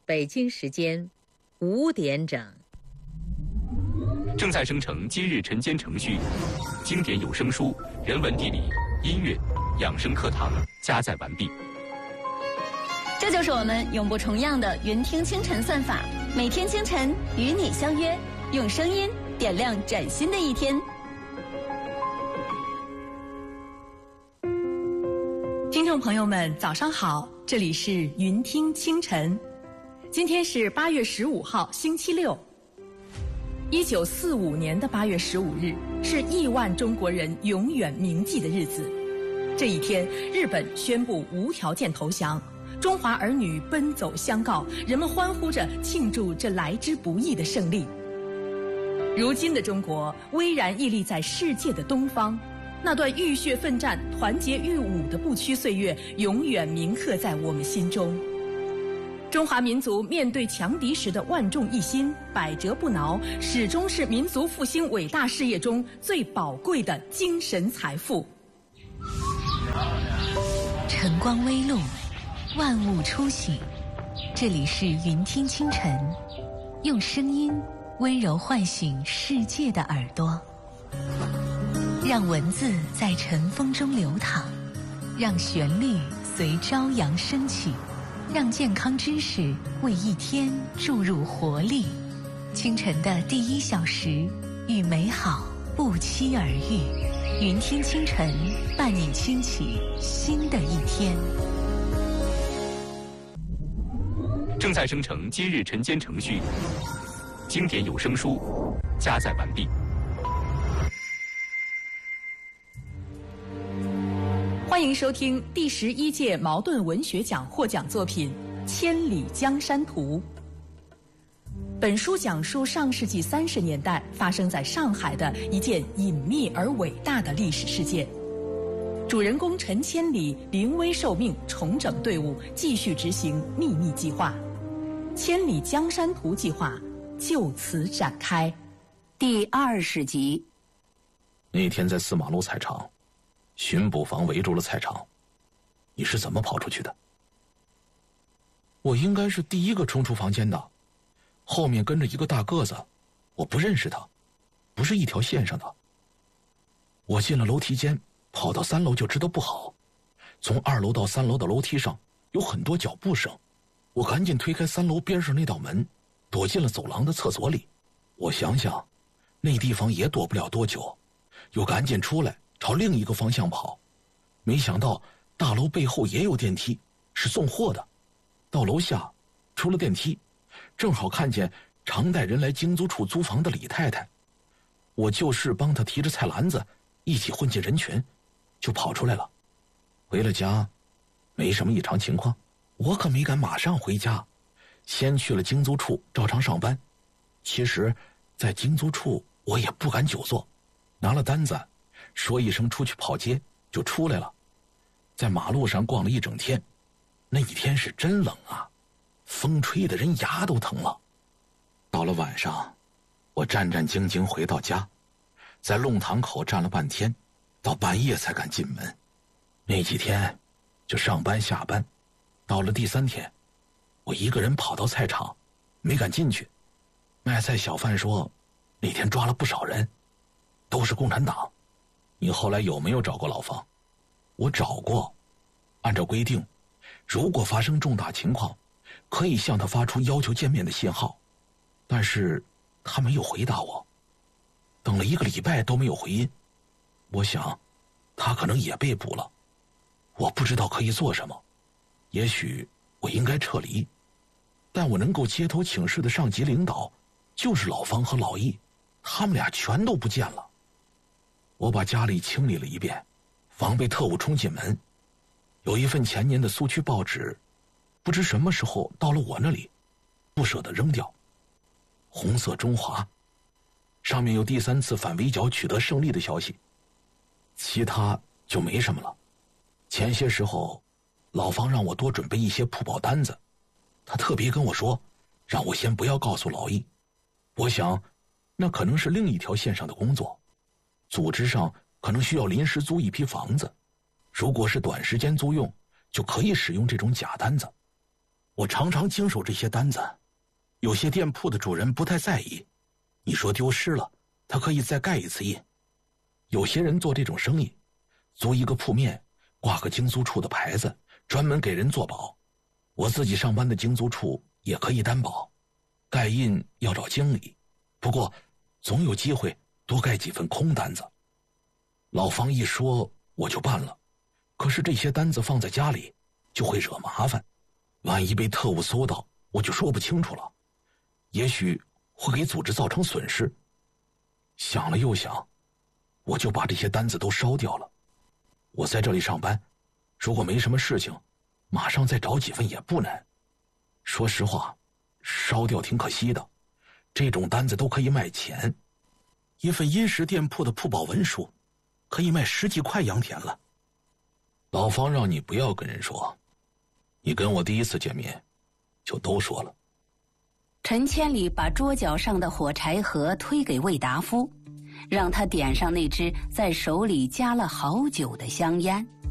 北京时间5点整。 正在生成今日晨间程序，经典有声书、人文地理、音乐、养生课堂加载完毕。 这就是我们永不重样的云听清晨算法，每天清晨与你相约，用声音点亮崭新的一天。 听众朋友们，早上好，这里是云听清晨。今天是8月15号，星期六。1945年的8月15日是亿万中国人永远铭记的日子。这一天，日本宣布无条件投降，中华儿女奔走相告，人们欢呼着庆祝这来之不易的胜利。如今的中国巍然屹立在世界的东方，那段浴血奋战、团结御侮的不屈岁月，永远铭刻在我们心中。中华民族面对强敌时的万众一心、百折不挠，始终是民族复兴伟大事业中最宝贵的精神财富。 晨光微露，万物初醒，这里是云听清晨，用声音温柔唤醒世界的耳朵，让文字在晨风中流淌，让旋律随朝阳升起，让健康知识为一天注入活力。清晨的第1小时，与美好不期而遇。云听清晨，伴你轻启新的一天。 正在生成今日晨间程序，经典有声书加载完毕。 欢迎收听第11届茅盾文学奖获奖作品《千里江山图》。本书讲述上世纪30年代发生在上海的一件隐秘而伟大的历史事件。主人公陈千里临危受命，重整队伍，继续执行秘密计划。千里江山图计划就此展开。 第20集。 那天在4马路菜场，巡捕房围住了菜场，你是怎么跑出去的？我应该是第一个冲出房间的，后面跟着一个大个子，我不认识他，不是一条线上的。我进了楼梯间，跑到3楼就知道不好，从2楼到3楼的楼梯上有很多脚步声，我赶紧推开3楼边上那道门，躲进了走廊的厕所里。我想想，那地方也躲不了多久，又赶紧出来朝另一个方向跑。没想到大楼背后也有电梯，是送货的。到楼下出了电梯，正好看见常带人来京租处租房的李太太，我就是帮她提着菜篮子一起混进人群，就跑出来了。回了家没什么异常情况，我可没敢马上回家，先去了京租处照常上班。其实在京租处我也不敢久坐，拿了单子说一声出去跑街就出来了。在马路上逛了一整天，那一天是真冷啊，风吹得人牙都疼了。到了晚上，我战战兢兢回到家，在弄堂口站了半天，到半夜才敢进门。那几天就上班下班，到了第3天，我一个人跑到菜场，没敢进去。卖菜小贩说那天抓了不少人，都是共产党。你后来有没有找过老方？我找过，按照规定，如果发生重大情况，可以向他发出要求见面的信号，但是他没有回答我，等了1个礼拜都没有回音。我想他可能也被捕了，我不知道可以做什么，也许我应该撤离，但我能够街头请示的上级领导就是老方和老易，他们俩全都不见了。我把家里清理了一遍，防备特务冲进门。有一份前年的苏区报纸，不知什么时候到了我那里，不舍得扔掉。红色中华，上面有第3次反围剿取得胜利的消息，其他就没什么了。前些时候老方让我多准备一些铺保单子，他特别跟我说让我先不要告诉老易。我想那可能是另一条线上的工作，组织上可能需要临时租一批房子，如果是短时间租用，就可以使用这种假单子。 我常常经手这些单子，有些店铺的主人不太在意，你说丢失了，他可以再盖一次印。有些人做这种生意，租一个铺面，挂个经租处的牌子，专门给人做保。我自己上班的经租处也可以担保，盖印要找经理，不过总有机会多盖几份空单子。老方一说我就办了，可是这些单子放在家里就会惹麻烦，万一被特务搜到，我就说不清楚了，也许会给组织造成损失。想了又想，我就把这些单子都烧掉了。我在这里上班，如果没什么事情，马上再找几份也不难。说实话，烧掉挺可惜的，这种单子都可以卖钱，一份殷实店铺的铺保文书可以卖10几块洋田了。老方让你不要跟人说，你跟我第一次见面就都说了。 陈千里把桌角上的火柴盒推给魏达夫，让他点上那支在手里夹了好久的香烟。